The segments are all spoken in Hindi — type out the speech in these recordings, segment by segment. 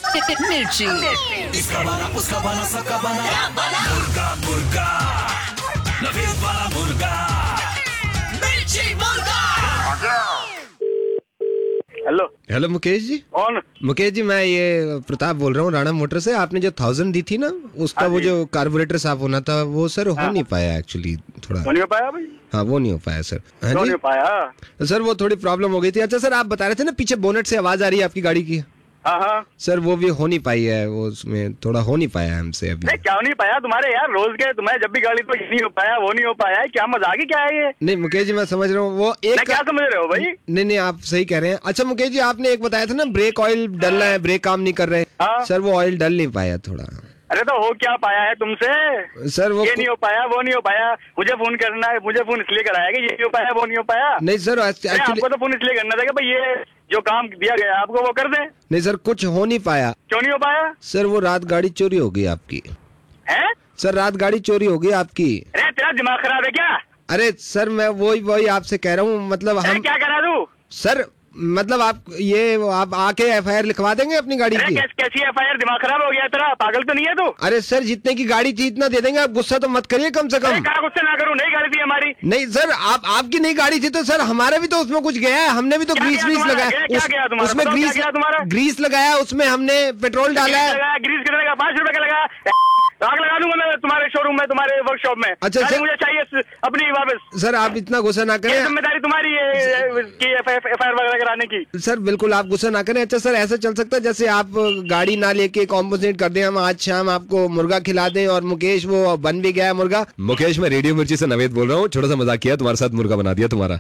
मिर्ची। इसका बना उसका बना सबका बना मुर्गा मुर्गा नवीद वाला मुर्गा मिर्ची मुर्गा। Hello hello Mukesh ji. कौन? मुकेश जी मैं ये प्रताप बोल रहा हूँ राणा मोटर से। आपने जो 1000 दी थी ना उसका वो जो कार्बोरेटर साफ होना था वो सर हो नहीं पाया एक्चुअली थोड़ा। नहीं हो पाया भाई? हाँ वो नहीं हो पाया सर। हाँ क्यों जी नहीं हो पाया? सर वो थोड़ी प्रॉब्लम हो गई थी। अच्छा सर आप बता रहे थे ना पीछे बोनेट से आवाज आ रही है आपकी गाड़ी की। हाँ हाँ। सर वो भी हो नहीं पाई है, वो उसमें थोड़ा हो नहीं पाया हमसे अभी। नहीं क्या नहीं पाया तुम्हारे यार? रोज के तुम्हें जब भी गाड़ी तो ये नहीं हो पाया वो नहीं हो पाया है, क्या मजाक ही क्या है ये? नहीं मुकेश जी मैं समझ रहा हूँ वो एक क्या समझ रहे हो भाई? नहीं आप सही कह रहे हैं। अच्छा मुकेश जी आपने एक बताया था ना ब्रेक ऑयल डलना है, ब्रेक काम नहीं कर रहे। हाँ। सर वो ऑयल डल नहीं पाया थोड़ा। अरे तो हो क्या पाया है तुमसे? सर वो ये नहीं हो पाया वो नहीं हो पाया, मुझे फोन करना है, मुझे फोन इसलिए कराया कि ये नहीं हो पाया वो नहीं हो पाया। नहीं सर एक्चुअली आपको तो फोन इसलिए करना था कि भाई ये जो काम दिया गया आपको वो कर दे। नहीं सर कुछ हो नहीं पाया। क्यों नहीं हो पाया? सर वो रात गाड़ी चोरी हो गई आपकी। है? सर रात गाड़ी चोरी हो गई आपकी। अरे तेरा दिमाग खराब है क्या? अरे सर मैं वही आपसे कह रहा हूँ मतलब हम क्या करा दूं? सर मतलब आप आके एफआईआर लिखवा देंगे अपनी गाड़ी की। कैसी एफआईआर? दिमाग खराब हो गया तेरा? पागल तो नहीं है तू? अरे सर जितने की गाड़ी थी इतना दे देंगे, आप गुस्सा तो मत करिए कम से कम। क्या गुस्सा ना करूं? नई गाड़ी थी हमारी। नहीं सर आपकी नई गाड़ी थी तो सर हमारा भी तो उसमें कुछ गया है, हमने भी तो ग्रीस लगाया उसमें ग्रीस लगाया, उसमें हमने पेट्रोल डाला है। ग्रीस कितने का? 5 रुपए का लगा। आग लगा दूंगा मैं तुम्हारे शोरूम में, तुम्हारे वर्कशॉप में। अच्छा सर मुझे चाहिए अपनी वापस। सर आप इतना गुस्सा ना करें, जिम्मेदारी तुम्हारी है कि एफआईआर वगैरह कराने की। सर बिल्कुल आप गुस्सा ना करें। अच्छा सर ऐसा चल सकता है जैसे आप गाड़ी ना लेके कॉम्पोजिट कर दें, हम आज शाम आपको मुर्गा खिला दें और मुकेश वो बन भी गया है मुर्गा। मुकेश मैं रेडियो मिर्ची से नवेद बोल रहा हूँ, छोटा सा मजाक किया, तुम्हारे साथ मुर्गा बना दिया तुम्हारा।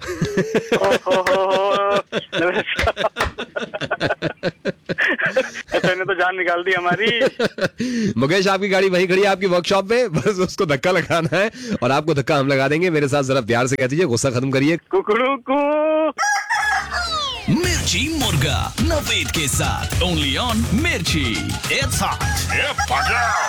तो जान निकाल दी हमारी। मुकेश आपकी गाड़ी वही खड़ी है आपकी वर्कशॉप पे, बस उसको धक्का लगाना है और आपको धक्का हम लगा देंगे। मेरे साथ जरा प्यार से कह दीजिए, गुस्सा खत्म करिए। कुकड़ू मिर्ची मुर्गा नवेद के साथ ओनली ऑन मिर्ची। It's hot.